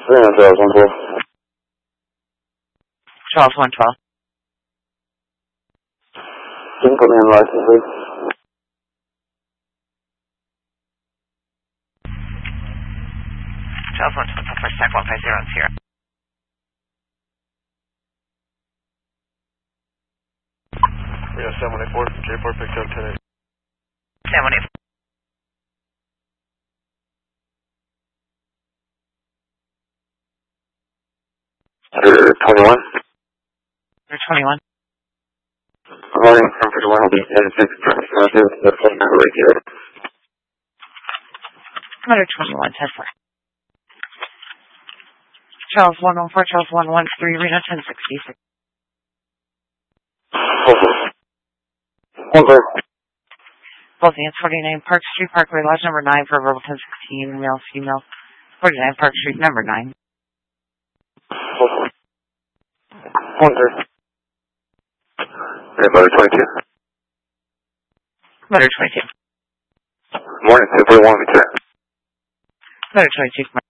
Charles 112. Charles 112. Can you put me on license, please? Charles 112 for Stack 150 here. We got 784 from J4 picked up today. 784. You're 21? You're 21. Morning, from 51 will be 10-6, the phone number right here. Commander 21, 10-4. Charles 114, Charles 113, Reno 1066. Both hands, 49 Park Street, Parkway, Lodge number 9 for verbal 1016, male, female. 49 Park Street, number 9. Letter 22. Letter 22. Morning, 241, sir. Letter 22.